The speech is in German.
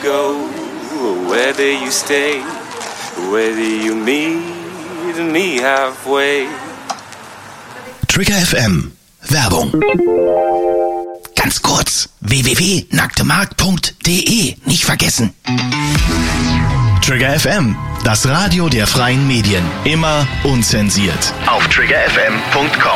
go, whether you stay, whether you meet me halfway. Trigger FM. Werbung. Ganz kurz. www.nacktemarkt.de. Nicht vergessen. Trigger FM. Das Radio der freien Medien. Immer unzensiert. Auf triggerfm.com.